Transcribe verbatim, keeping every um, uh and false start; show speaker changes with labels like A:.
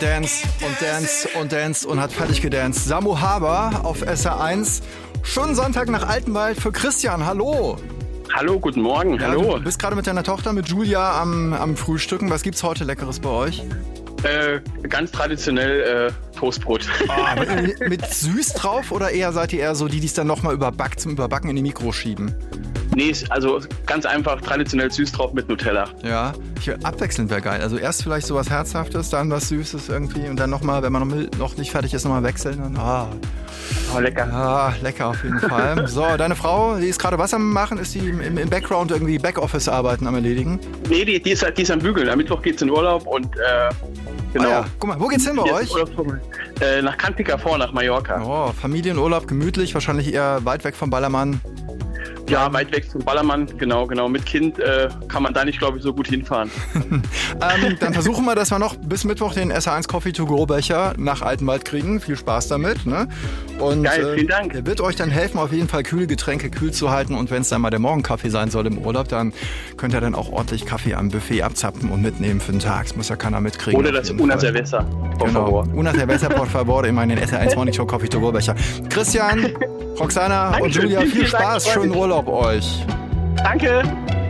A: Dance und Dance und Dance und hat fertig gedanced. Samu Haber auf S R eins. Schönen Sonntag nach Altenwald für Christian. Hallo.
B: Hallo, guten Morgen.
A: Ja,
B: Hallo.
A: Du bist gerade mit deiner Tochter, mit Julia, am, am Frühstücken. Was gibt's heute Leckeres bei euch?
B: Äh, ganz traditionell äh, Toastbrot.
A: Oh, mit, mit süß drauf oder eher seid ihr eher so die, die es dann nochmal überbackt zum Überbacken in die Mikro schieben?
B: Nee, also ganz einfach traditionell süß drauf mit Nutella.
A: Ja, ich, abwechselnd wäre geil. Also erst vielleicht sowas Herzhaftes, dann was Süßes irgendwie und dann nochmal, wenn man noch, noch nicht fertig ist, nochmal wechseln. Dann, ah.
B: Oh, lecker.
A: Ja, lecker auf jeden Fall. So, deine Frau, die ist gerade was am machen? Ist die im, im Background irgendwie Backoffice-Arbeiten am Erledigen?
B: Nee, die, die, ist, die ist am Bügeln. Am Mittwoch geht's in Urlaub und äh, genau.
A: Ah ja. Guck mal, wo geht's hin bei euch?
B: Äh, nach Cantica-Fort, nach Mallorca.
A: Oh, Familienurlaub, gemütlich, wahrscheinlich eher weit weg vom Ballermann.
B: Ja, weit weg zum Ballermann, genau, genau. Mit Kind äh, kann man da nicht, glaube ich, so gut hinfahren.
A: ähm, dann versuchen wir, dass wir noch bis Mittwoch den S R eins Coffee to go Becher nach Altenwald kriegen. Viel Spaß damit. Ne? Und,
B: Geil, vielen Dank.
A: Der wird euch dann helfen, auf jeden Fall kühle Getränke kühl zu halten. Und wenn es dann mal der Morgenkaffee sein soll im Urlaub, dann könnt ihr dann auch ordentlich Kaffee am Buffet abzapfen und mitnehmen für den Tag. Das muss ja keiner mitkriegen.
B: Oder das Una Cerveza, por
A: genau.
B: favor.
A: Una Cerveza, por favor, immer in den S R eins Morning Show Coffee to go Becher. Christian, Roxana und Julia, viel Spaß, schönen Urlaub euch.
B: Danke.